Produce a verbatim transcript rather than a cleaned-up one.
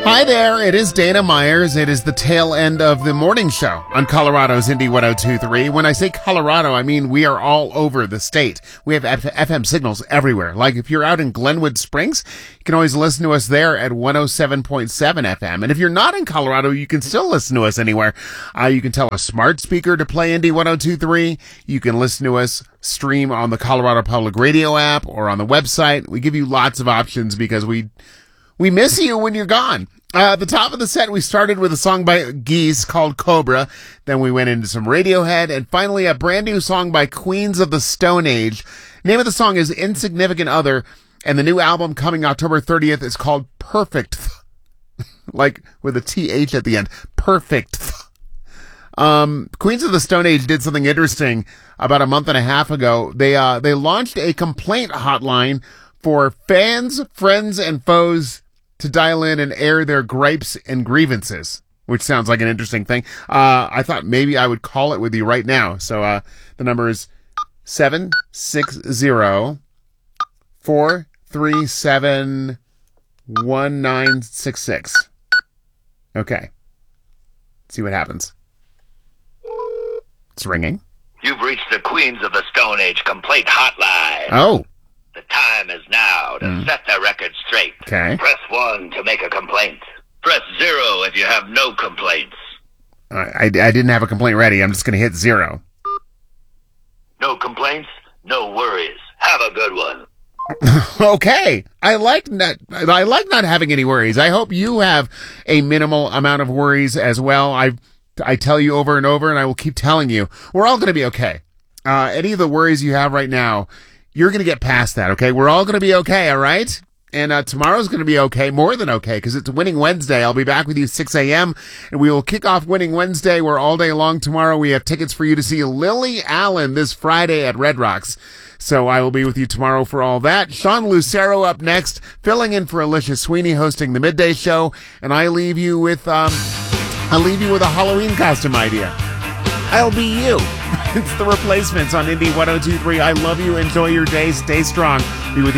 Hi there, it is Dana Myers. It is the tail end of the morning show on Colorado's Indie one oh two point three. When I say Colorado, I mean we are all over the state. We have F- FM signals everywhere. Like if you're out in Glenwood Springs, you can always listen to us there at one oh seven point seven F M. And if you're not in Colorado, you can still listen to us anywhere. Uh, you can tell a smart speaker to play Indie one oh two point three. You can listen to us stream on the Colorado Public Radio app or on the website. We give you lots of options because we we miss you when you're gone. Uh, at the top of the set, we started with a song by Geese called Cobra. Then we went into some Radiohead, and finally a brand new song by Queens of the Stone Age. Name of the song is Insignificant Other, and the new album coming October thirtieth is called Perfect. Like with a T H at the end. Perfect. Um, Queens of the Stone Age did something interesting about a month and a half ago. They, uh, they launched a complaint hotline for fans, friends, and foes to dial in and air their gripes and grievances, which sounds like an interesting thing. Uh, I thought maybe I would call it with you right now. So, uh, the number is seven six zero, four three seven, one nine six six. Okay. Let's see what happens. It's ringing. You've reached the Queens of the Stone Age complaint hotline. Oh. The time is now to mm. set the record straight. Okay. Press one to make a complaint. Press zero if you have no complaints. Uh, I, I didn't have a complaint ready. I'm just going to hit zero. No complaints? No worries. Have a good one. Okay. I like not, I like not having any worries. I hope you have a minimal amount of worries as well. I I tell you over and over, and I will keep telling you, we're all going to be okay. Uh, any of the worries you have right now, you're going to get past that, okay? We're all going to be okay, all right? And uh, tomorrow's going to be okay, more than okay, because it's Winning Wednesday. I'll be back with you six a.m., and we will kick off Winning Wednesday. We're all day long tomorrow. We have tickets for you to see Lily Allen this Friday at Red Rocks. So I will be with you tomorrow for all that. Sean Lucero up next, filling in for Alicia Sweeney, hosting the midday show. And I leave you with, um, I'll leave you with a Halloween costume idea. I'll be you. It's The Replacements on Indie one oh two point three. I love you. Enjoy your day. Stay strong. Be with you.